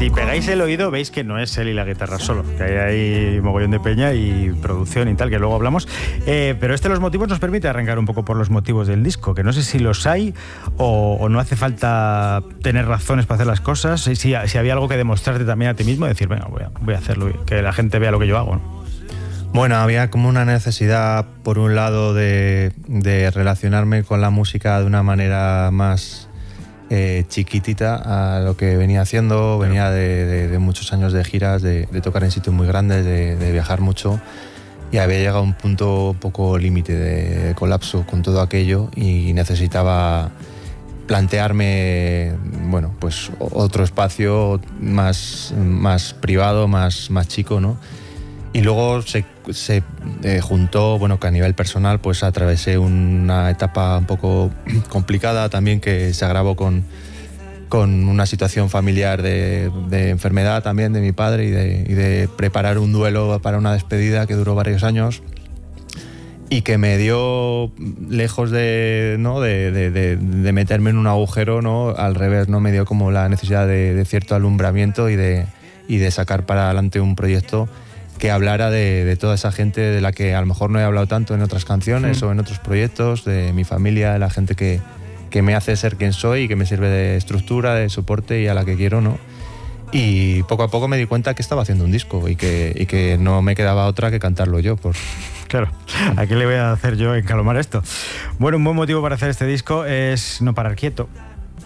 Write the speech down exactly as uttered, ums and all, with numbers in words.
Si pegáis el oído veis que no es él y la guitarra solo, que hay ahí mogollón de peña y producción y tal, que luego hablamos. Eh, pero este Los Motivos nos permite arrancar un poco por los motivos del disco, que no sé si los hay o, o no hace falta tener razones para hacer las cosas, si, si había algo que demostrarte también a ti mismo, decir, venga, voy a, voy a hacerlo, que la gente vea lo que yo hago, ¿no? Bueno, había como una necesidad, por un lado, de, de relacionarme con la música de una manera más eh, chiquitita a lo que venía haciendo. Venía de, de, de muchos años de giras, de, de tocar en sitios muy grandes, de, de viajar mucho, y había llegado a un punto un poco límite de, de colapso con todo aquello y necesitaba plantearme, bueno, pues otro espacio más, más privado, más, más chico, ¿no? Y luego se, se eh, juntó, bueno, que a nivel personal pues atravesé una etapa un poco complicada también, que se agravó con, con una situación familiar de, de enfermedad también de mi padre y de, y de preparar un duelo para una despedida que duró varios años y que me dio, lejos de, ¿no? de, de, de, de meterme en un agujero, ¿no? Al revés, ¿no? Me dio como la necesidad de, de cierto alumbramiento y de, y de sacar para adelante un proyecto que hablara de, de toda esa gente de la que a lo mejor no he hablado tanto en otras canciones sí. o en otros proyectos, de mi familia, de la gente que, que me hace ser quien soy y que me sirve de estructura, de soporte y a la que quiero, ¿no? Y poco a poco me di cuenta que estaba haciendo un disco y que, y que no me quedaba otra que cantarlo yo. Por... Claro, ¿a qué le voy a hacer yo en Calomar esto? Bueno, un buen motivo para hacer este disco es no parar quieto.